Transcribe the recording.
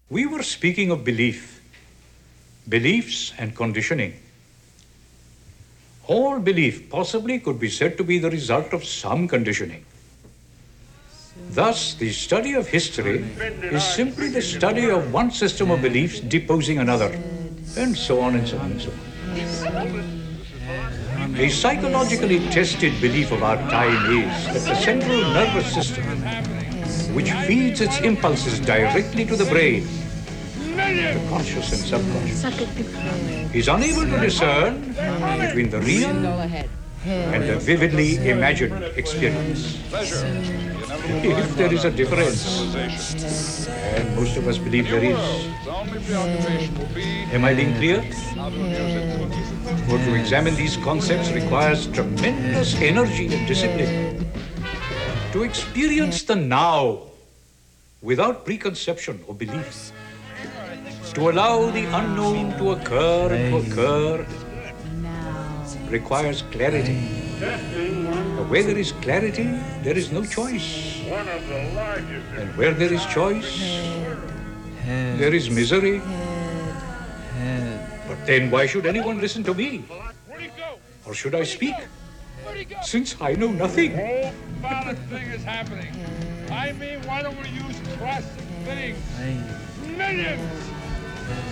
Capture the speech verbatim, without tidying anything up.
We were speaking of belief, beliefs and conditioning. All belief possibly could be said to be the result of some conditioning. Thus, the study of history is simply the study of one system of beliefs deposing another, and so on and so on and so on. A psychologically tested belief of our time is that the central nervous system, which feeds its impulses directly to the brain, the conscious and subconscious, is unable to discern between the real and the vividly imagined experience. If there is a difference, and most of us believe there is, am I being clear? For to examine these concepts requires tremendous energy and discipline. To experience the now without preconception or belief, to allow the unknown to occur and to occur requires clarity. But where there is clarity, there is no choice. And where there is choice, there is misery. But then why should anyone listen to me? Or should I speak? Since I know nothing. A whole lot of things is happening. I mean, why don't we use classic things? Millions!